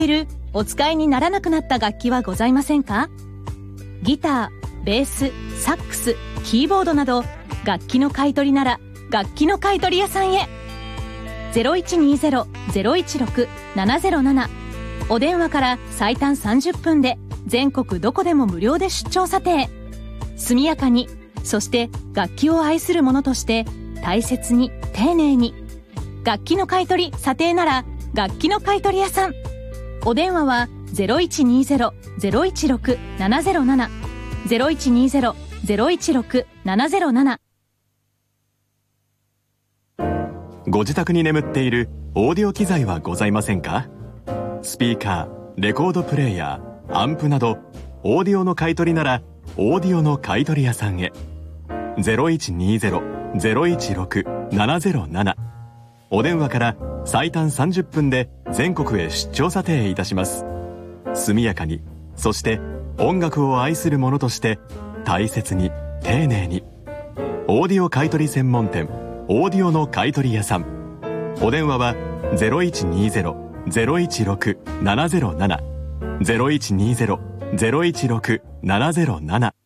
お使いにならなくなった楽器はございませんか？ギター、ベース、サックス、キーボードなど楽器の買い取りなら楽器の買い取り屋さんへ。0120-016-707 お電話から最短30分で全国どこでも無料で出張査定。速やかに、そして楽器を愛する者として大切に丁寧に。楽器の買い取り査定なら楽器の買い取り屋さん。お電話は 0120-016-707 0120-016-707。 ご自宅に眠っているオーディオ機材はございませんか？スピーカー、レコードプレーヤー、アンプなどオーディオの買い取りならオーディオの買い取り屋さんへ。0120-016-707 お電話から最短30分で全国へ出張査定いたします。速やかに、そして音楽を愛する者として大切に丁寧に。オーディオ買取専門店オーディオの買取屋さん。お電話は 0120-016-707 0120-016-707